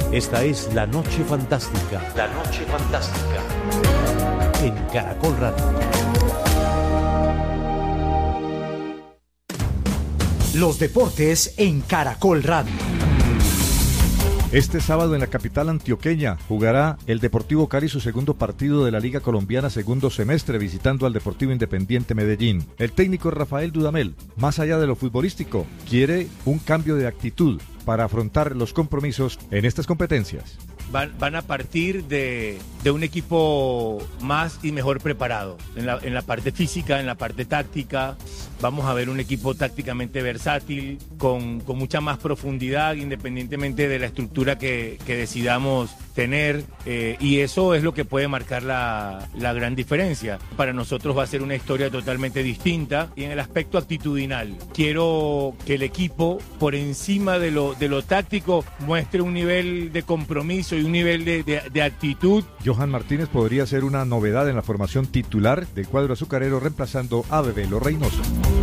Esta es La Noche Fantástica. La Noche Fantástica. En Caracol Radio. Los deportes en Caracol Radio. Este sábado en la capital antioqueña jugará el Deportivo Cali su segundo partido de la Liga Colombiana segundo semestre visitando al Deportivo Independiente Medellín. El técnico Rafael Dudamel, más allá de lo futbolístico, quiere un cambio de actitud para afrontar los compromisos en estas competencias. Van a partir de un equipo más y mejor preparado en la parte física, en la parte táctica. Vamos a ver un equipo tácticamente versátil, con mucha más profundidad, independientemente de la estructura que decidamos tener, y eso es lo que puede marcar la gran diferencia. Para nosotros va a ser una historia totalmente distinta, y en el aspecto actitudinal, quiero que el equipo, por encima de lo táctico, muestre un nivel de compromiso y un nivel de actitud. Johan Martínez podría ser una novedad en la formación titular del cuadro azucarero, reemplazando a Bebelo Reynoso.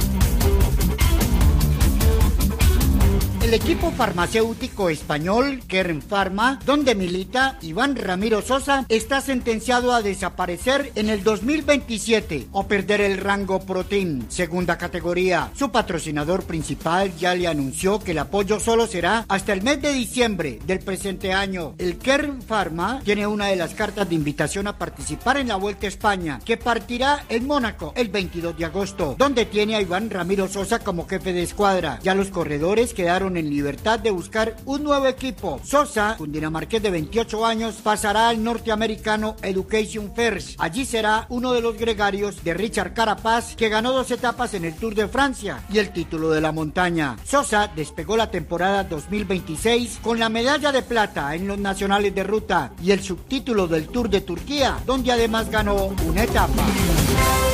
El equipo farmacéutico español Kern Pharma, donde milita Iván Ramiro Sosa, está sentenciado a desaparecer en el 2027 o perder el rango Pro Team, segunda categoría. Su patrocinador principal ya le anunció que el apoyo solo será hasta el mes de diciembre del presente año. El Kern Pharma tiene una de las cartas de invitación a participar en la Vuelta a España, que partirá en Mónaco el 22 de agosto, donde tiene a Iván Ramiro Sosa como jefe de escuadra. Ya los corredores quedaron en libertad de buscar un nuevo equipo. Sosa, cundinamarqués de 28 años, pasará al norteamericano Education First. Allí será uno de los gregarios de Richard Carapaz, que ganó 2 etapas en el Tour de Francia y el título de la montaña. Sosa despegó la temporada 2026 con la medalla de plata en los nacionales de ruta y el subtítulo del Tour de Turquía, donde además ganó una etapa.